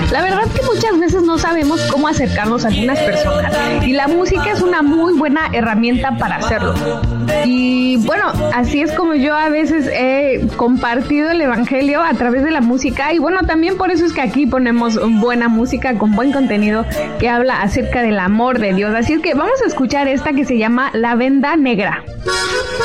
La verdad que muchas veces no sabemos cómo acercarnos a algunas personas y la música es una muy buena herramienta para hacerlo. Y bueno, así es como yo a veces he compartido el evangelio a través de la música y bueno, también por eso es que aquí ponemos buena música con buen contenido que habla acerca del amor de Dios. Así es que vamos a escuchar esta que se llama La Venda Negra.